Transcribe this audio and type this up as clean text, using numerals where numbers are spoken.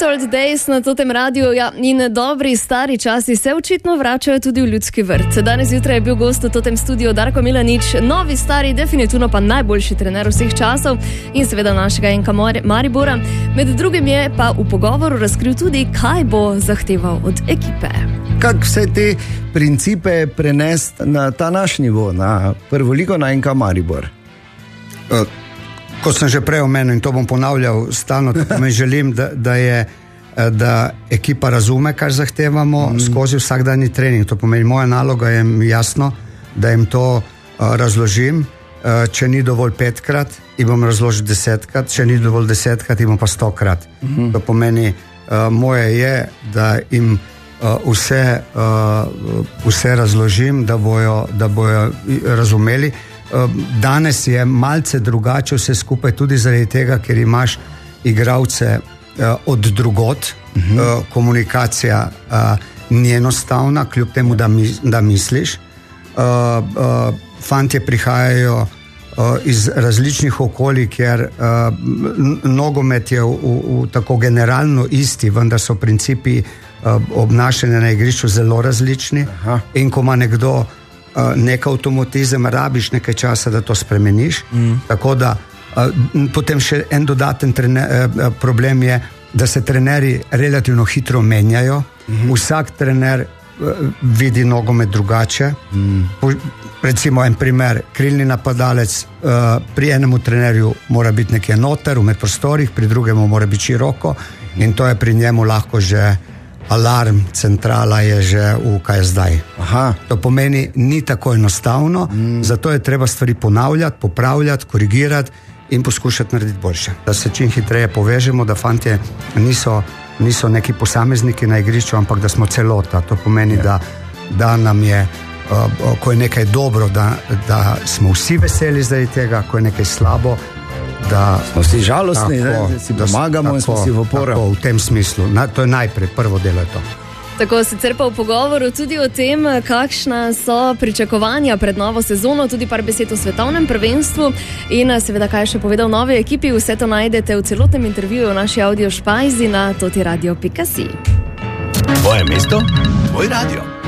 Good old days na totem radiju, ja, in dobri stari časi se očitno vračajo tudi v Ljudski vrt. Danes zjutraj je bil gost v totem studiu Darko Milanič, novi stari, definitivno pa najboljši trener vseh časov in seveda našega NK Maribora. Med drugim je pa v pogovoru razkril tudi, kaj bo zahteval od ekipe. Kako vse te principe prenesti na ta naš nivo, na prvo ligo, na NK Maribor? Kot sem že prej omenil in to bom ponavljal stalno, me želim, da ekipa razume, kaj zahtevamo skozi vsakdanji trening. To pomeni, moja naloga je jasno, da jim to razložim. Če ni dovolj 5-krat, jim bom razložil 10-krat, če ni dovolj 10-krat, jim bom pa 100-krat. To pomeni, moje je, da jim vse razložim, da bojo razumeli. Danes je malce drugače vse skupaj tudi zaradi tega, ker imaš igralce od drugot. Komunikacija ni enostavna, kljub temu, da misliš. Fantje prihajajo iz različnih okolij, ker nogomet je v tako generalno isti, vendar so principi obnašanja na igrišču zelo različni. In ko ima nekdo nek avtomatizem, rabiš nekaj časa, da to spremeniš. Tako da potem še en dodaten problem je, da se trenerji relativno hitro menjajo. Vsak trener vidi nogomet drugače. Recimo en primer, krilni napadalec pri enemu trenerju mora biti nekje noter v medprostorih, pri drugemu mora biti široko in to je pri njemu lahko že alarm, centrala je že v kaj je zdaj. To pomeni, ni tako enostavno, zato je treba stvari ponavljati, popravljati, korigirati in poskušati narediti boljše. Da se čim hitreje povežemo, da fantje niso neki posamezniki na igrišču, ampak da smo celota. To pomeni, da nam je, ko je nekaj dobro, da smo vsi veseli zaradi tega, ko je nekaj slabo, da smo vsi žalostni, da si pomagamo in smo si v oporo. V tem smislu. To je najprej, prvo delo je to. Tako, sicer pa v pogovoru tudi o tem, kakšna so pričakovanja pred novo sezono, tudi par besed o svetovnem prvenstvu in seveda, kaj je še povedal novi ekipi, vse to najdete v celotnem intervjuju v naši audio špajzi na totiradio.si. Tvoje mesto, tvoj radio.